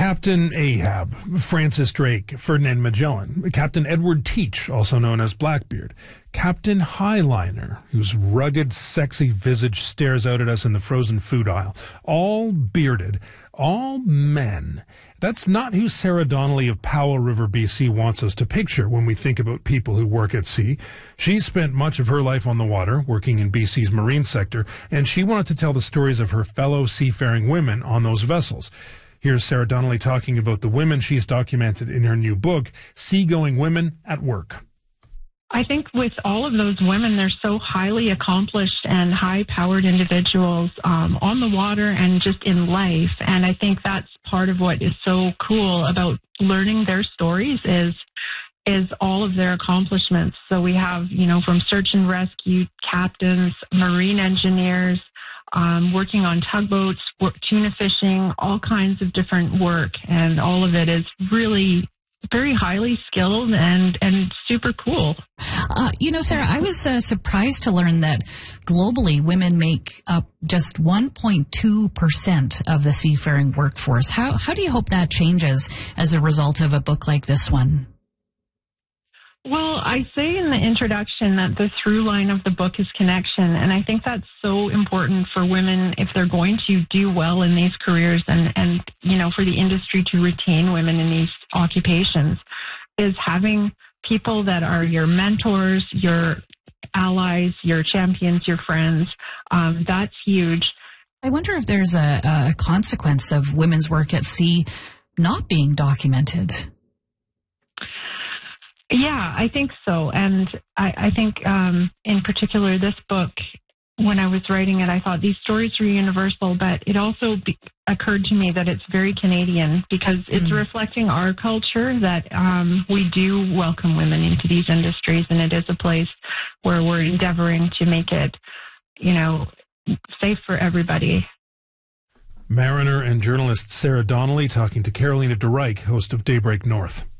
Captain Ahab, Francis Drake, Ferdinand Magellan, Captain Edward Teach, also known as Blackbeard, Captain Highliner, whose rugged, sexy visage stares out at us in the frozen food aisle, all bearded, all men. That's not who Sarah Donnelly of Powell River, BC wants us to picture when we think about people who work at sea. She spent much of her life on the water, working in BC's marine sector, and she wanted to tell the stories of her fellow seafaring women on those vessels. Here's Sarah Donnelly talking about the women she's documented in her new book, Seagoing Women at Work. I think with all of those women, they're so highly accomplished and high-powered individuals on the water and just in life. And I think that's part of what is so cool about learning their stories is all of their accomplishments. So we have, from search and rescue captains, marine engineers, working on tugboats, tuna fishing, all kinds of different work. And all of it is really very highly skilled and super cool. Sarah, I was surprised to learn that globally women make up just 1.2% of the seafaring workforce. How do you hope that changes as a result of a book like this one? Well, I say in the introduction that the through line of the book is connection, and I think that's so important for women if they're going to do well in these careers and for the industry to retain women in these occupations, is having people that are your mentors, your allies, your champions, your friends. That's huge. I wonder if there's a consequence of women's work at sea not being documented. Yeah, I think so. And I think in particular this book, when I was writing it, I thought these stories were universal, but it also occurred to me that it's very Canadian because it's reflecting our culture that we do welcome women into these industries, and it is a place where we're endeavoring to make it, safe for everybody. Mariner and journalist Sarah Donnelly talking to Carolina DeReich, host of Daybreak North.